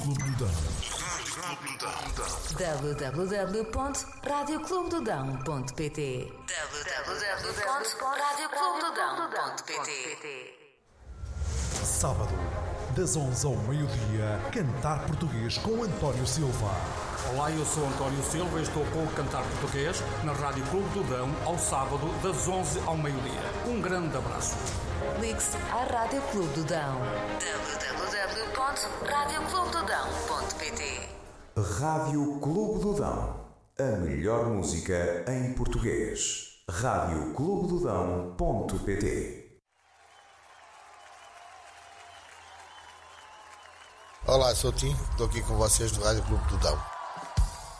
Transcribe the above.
Clube do Dão. www.radioclubedodão.pt www.radioclubedodão.pt Sábado, das 11 ao meio-dia, Cantar Português com António Silva. Olá, eu sou António Silva e estou com o Cantar Português na Rádio Clube do Dão ao sábado das 11 ao meio-dia. Um grande abraço. Ligue-se à Rádio Clube do Dão. www.radioclubedodão.pt Rádio Clube do Dão. A melhor música em português. radioclubedodão.pt. Olá, sou o Tim, estou aqui com vocês do Rádio Clube do Dão.